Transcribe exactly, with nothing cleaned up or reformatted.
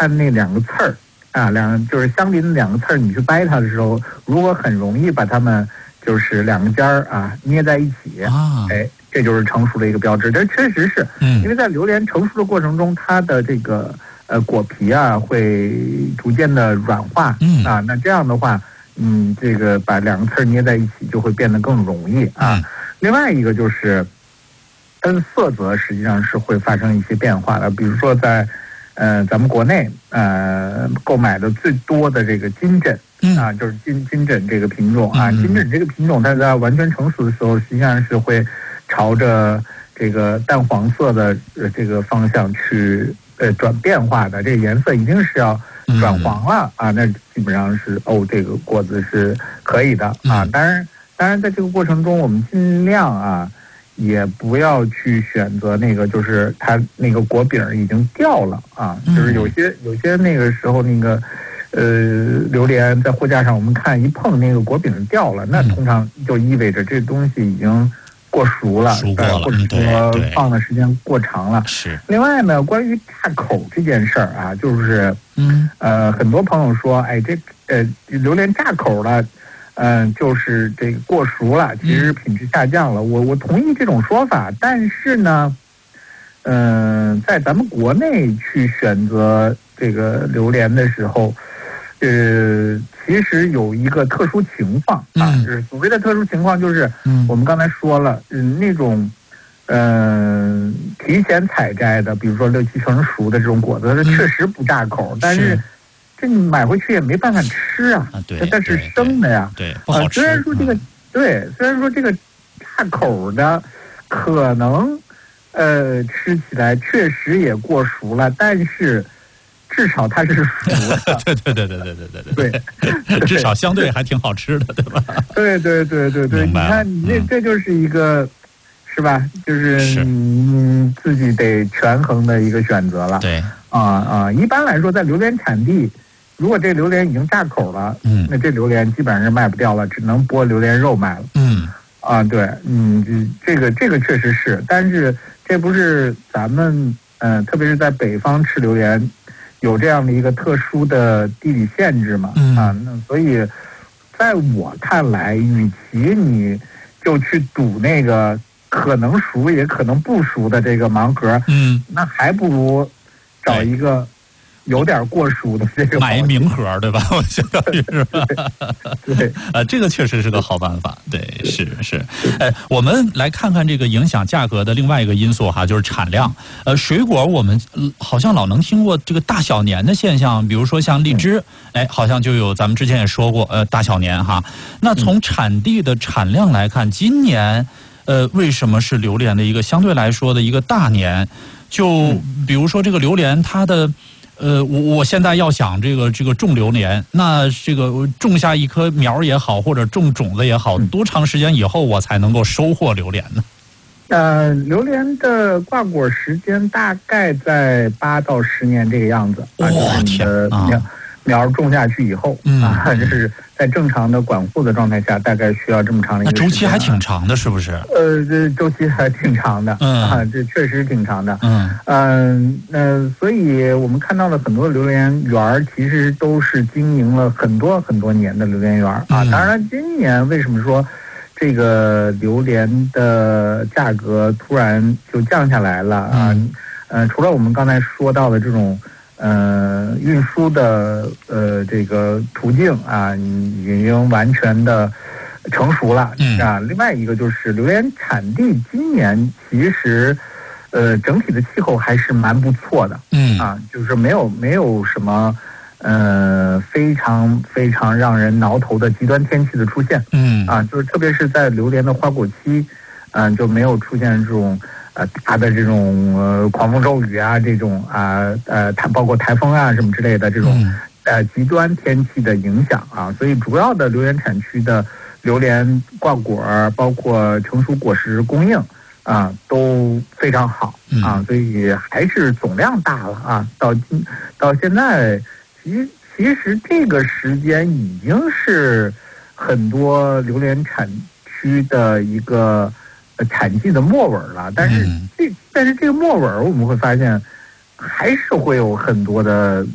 看那两个刺儿啊，两就是相邻的两个刺儿，你去掰它的时候，如果很容易把它们就是两个尖儿啊捏在一起， 啊， 哎，这就是成熟的一个标志。这确实是， 嗯， 因为在榴莲成熟的过程中，它的这个呃果皮啊会逐渐的软化， 嗯啊，那这样的话，嗯，这个把两个刺儿捏在一起就会变得更容易啊。 嗯、 另外一个就是它的色泽实际上是会发生一些变化的，比如说在呃咱们国内呃购买的最多的这个金枕。啊，就是金金枕这个品种啊，金枕这个品种，它在完全成熟的时候，实际上是会朝着这个淡黄色的呃这个方向去呃转变化的，这个颜色一定是要转黄了啊，那基本上是哦，这个果子是可以的啊。当然，当然在这个过程中，我们尽量啊，也不要去选择那个就是它那个果柄已经掉了啊，就是有些有些那个时候那个。呃，榴莲在货架上，我们看一碰那个果柄掉了，那通常就意味着这东西已经过熟了， 熟过了， 或者说放的时间过长了。 是。 另外呢，关于炸口这件事儿啊，就是嗯呃，很多朋友说，哎，这呃榴莲炸口了，嗯、呃，就是这个过熟了，其实品质下降了。嗯、我我同意这种说法，但是呢，嗯、呃，在咱们国内去选择这个榴莲的时候。呃，其实有一个特殊情况啊，就是所谓的特殊情况，就是我们刚才说了，嗯，那种嗯、呃、提前采摘的，比如说六七成熟的这种果子，它确实不炸口，但是这你买回去也没办法吃啊， 对， 它是生的呀， 对，不好吃。 虽然说这个对，虽然说这个炸口的可能呃吃起来确实也过熟了，但是。至少它是熟的， 对对对对对对对对，至少相对还挺好吃的，对吧？ 对对对对对，你看你这、嗯、这就是一个，是吧？就是你自己得权衡的一个选择了。 对啊啊，一般来说，在榴莲产地，如果这榴莲已经炸口了，嗯，那这榴莲基本上是卖不掉了，只能剥榴莲肉卖了。 嗯， 啊，对，嗯，这个这个确实是，但是这不是咱们嗯、呃，特别是在北方吃榴莲。有这样的一个特殊的地理限制嘛？ 嗯、 啊，那所以，在我看来，与其你就去赌那个可能熟也可能不熟的这个盲盒， 嗯， 那还不如找一个有点过熟的这个买一名盒，对吧？我相当于是吧？ 对，对呃，这个确实是个好办法。对，是是。哎，我们来看看这个影响价格的另外一个因素哈，就是产量。呃，水果我们、呃、好像老能听过这个大小年的现象，比如说像荔枝，哎，好像就有咱们之前也说过，呃，大小年哈。那从产地的产量来看，今年呃为什么是榴莲的一个相对来说的一个大年？就比如说这个榴莲它的。呃，我我现在要想这个这个种榴莲，那这个种下一棵苗也好，或者种种子也好，多长时间以后我才能够收获榴莲呢？ 呃，榴莲的挂果时间大概在八到十年这个样子。 哇、哦，天啊！ 苗种下去以后、 嗯、 啊，就是在正常的管护的状态下，大概需要这么长的一个时间、啊。 那周期还挺长的，是不是？ 呃，这周期还挺长的， 嗯啊，这确实挺长的， 嗯嗯呃, 呃，所以我们看到了很多榴莲园，其实都是经营了很多很多年的榴莲园啊。 嗯、 当然，今年为什么说这个榴莲的价格突然就降下来了啊？ 嗯、 呃，除了我们刚才说到的这种。呃，运输的呃这个途径啊，已经完全的成熟了、 嗯、 啊。另外一个就是榴莲产地今年其实呃整体的气候还是蛮不错的， 嗯啊，就是没有没有什么呃非常非常让人挠头的极端天气的出现， 嗯啊，就是特别是在榴莲的花果期，嗯、呃，就没有出现这种。呃，大的这种呃狂风骤雨啊，这种啊呃台包括台风啊什么之类的这种呃极端天气的影响啊，所以主要的榴莲产区的榴莲挂果，包括成熟果实供应啊都非常好啊，所以还是总量大了啊。到今到现在，其其实这个时间已经是很多榴莲产区的一个。产季的末尾了，但是这但是这个末尾我们会发现还是会有很多的